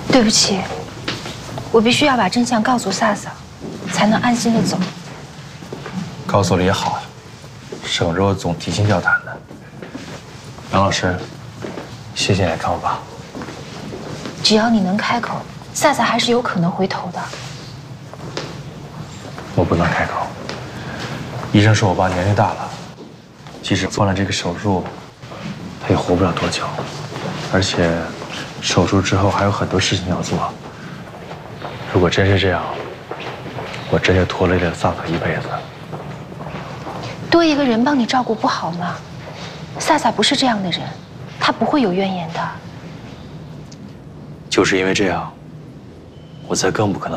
对不起，我必须要把真相告诉萨萨，才能安心的走。 告诉了也好，省着我总提心吊胆的。杨老师，谢谢你来看我爸。 只要你能开口，萨萨还是有可能回头的。 我不能开口。医生说我爸年龄大了，即使做了这个手术，他也活不了多久。而且，手术之后还有很多事情要做。如果真是这样，我真就拖累了萨萨一辈子。 多一个人帮你照顾不好吗？萨萨不是这样的人，他不会有怨言的。 就是因为这样，我才更不可能